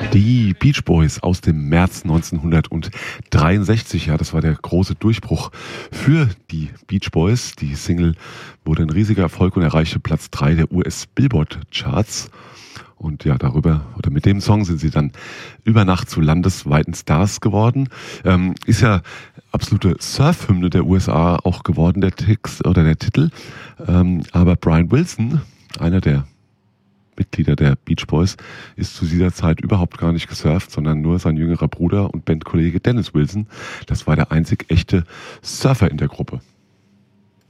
Die Beach Boys aus dem März 1963, ja, das war der große Durchbruch für die Beach Boys. Die Single wurde ein riesiger Erfolg und erreichte Platz 3 der US-Billboard-Charts. Und ja, darüber oder mit dem Song sind sie dann über Nacht zu landesweiten Stars geworden. Ist ja absolute Surf-Hymne der USA auch geworden, der Text oder der Titel. Aber Brian Wilson, einer der Mitglieder der Beach Boys, ist zu dieser Zeit überhaupt gar nicht gesurft, sondern nur sein jüngerer Bruder und Bandkollege Dennis Wilson. Das war der einzig echte Surfer in der Gruppe.